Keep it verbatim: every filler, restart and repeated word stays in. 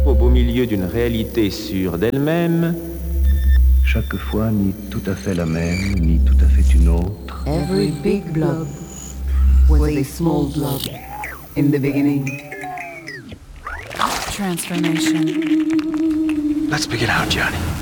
Au beau milieu d'une réalité sûre d'elle-même, chaque fois ni tout à fait la même, ni tout à fait une autre. Every big blob was a small blob in the beginning. Transformation. Let's begin our journey.